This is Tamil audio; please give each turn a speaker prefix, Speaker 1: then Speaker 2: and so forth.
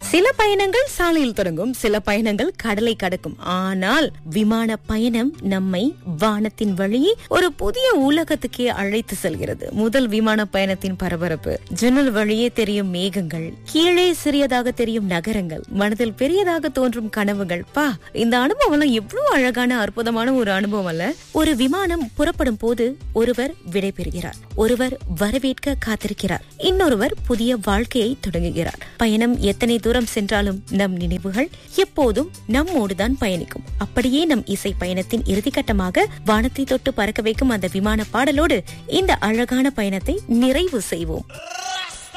Speaker 1: சில பயணங்கள் சாலையில் தொடங்கும், சில பயணங்கள் கடலை கடக்கும். ஆனால் விமான பயணம் நம்மை வானத்தின் வழியே ஒரு புதிய உலகத்துக்கே அழைத்து செல்கிறது. முதல் விமான பயணத்தின் பரபரப்பு, ஜன்னல் வழியே தெரியும் மேகங்கள், கீழே சிறியதாக தெரியும் நகரங்கள், மனதில் பெரியதாக தோன்றும் கனவுகள். இந்த அனுபவம் எவ்வளவு அழகான அற்புதமான ஒரு அனுபவம் அல்ல? ஒரு விமானம் புறப்படும் போது ஒருவர் விடைபெறுகிறார், ஒருவர் வரவேற்க காத்திருக்கிறார், இன்னொருவர் புதிய வாழ்க்கையை தொடங்குகிறார். பயணம் எத்தனை தூரம் சென்றாலும் நம் நினைவுகள் எப்போதும் நம்மோடுதான் பயணிக்கும். அப்படியே நம் இசை பயணத்தின் இறுதிக்கட்டமாக வானத்தை தொட்டு பறக்க வைக்கும் அந்த விமான பாடலோடு இந்த அழகான பயணத்தை நிறைவு செய்வோம்.